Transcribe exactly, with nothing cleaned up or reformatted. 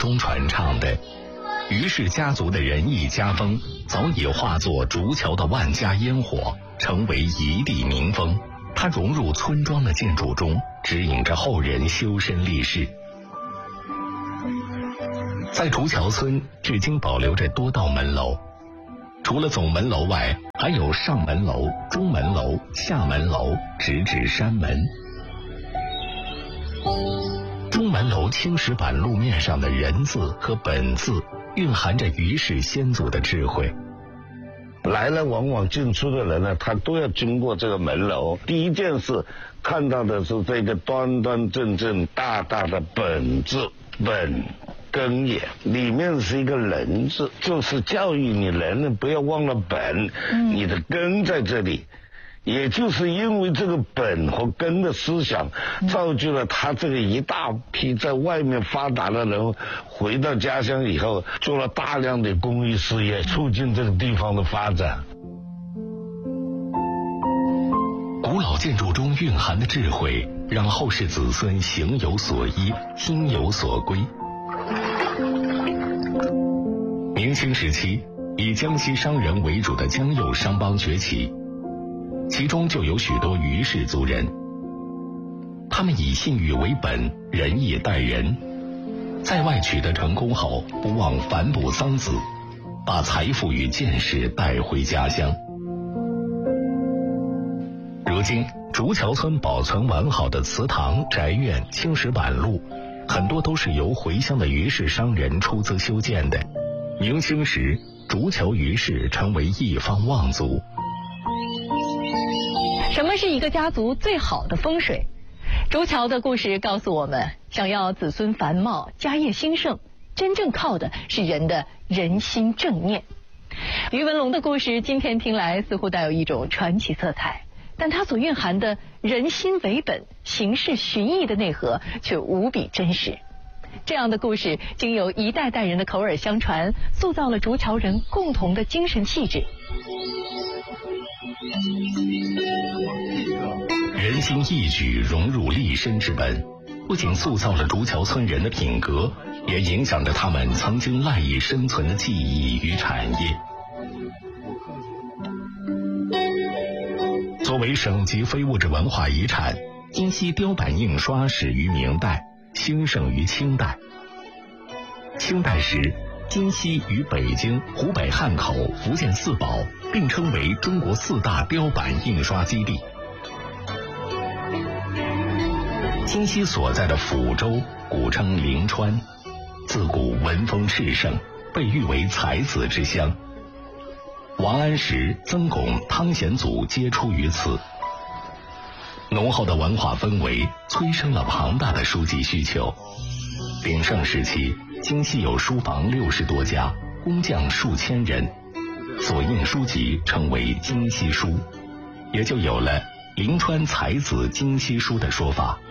中传唱的。于氏家族的仁义家风早已化作竹桥的万家烟火，成为一地民风。它融入村庄的建筑中，指引着后人修身立世。在竹桥村至今保留着多道门楼，除了总门楼外，还有上门楼、中门楼、下门楼，直至山门。中门楼青石板路面上的人字和本字，蕴含着于氏先祖的智慧。 来来往往进出的人呢，他都要经过这个门楼。第一件事看到的是这个端端正正大大的本字，本根也，里面是一个人字，就是教育你人呢不要忘了本，嗯、你的根在这里。也就是因为这个本和根的思想，造就了他这个一大批在外面发达的人回到家乡以后，做了大量的公益事业，促进这个地方的发展。 古老建筑中蕴含的智慧，让后世子孙行有所依，心有所归。明清时期，以江西商人为主的江右商帮崛起，其中就有许多于氏族人，他们以信誉为本，仁义待人，在外取得成功后，不忘反哺桑梓，把财富与见识带回家乡。如今竹桥村保存完好的祠堂、宅院、青石板路，很多都是由回乡的于氏商人出资修建的。明清时，竹桥于氏成为一方望族。 什么是一个家族最好的风水？竹桥的故事告诉我们，想要子孙繁茂、家业兴盛，真正靠的是人的人心正念。于文龙的故事今天听来似乎带有一种传奇色彩，但它所蕴含的人心为本、行事循义的内核却无比真实。这样的故事经由一代代人的口耳相传，塑造了竹桥人共同的精神气质。 人心义举融入立身之本，不仅塑造了竹桥村人的品格，也影响着他们曾经赖以生存的技艺与产业。作为省级非物质文化遗产，金溪雕版印刷始于明代，兴盛于清代。清代时，金溪与北京、湖北汉口、福建四宝并称为中国四大雕版印刷基地。金溪所在的抚州，古称临川，自古文风炽盛，被誉为才子之乡。王安石、曾巩、汤显祖皆出于此。浓厚的文化氛围催生了庞大的书籍需求。鼎盛时期，金溪有书房六十多家，工匠数千人，所印书籍称为金溪书，也就有了临川才子金溪书的说法。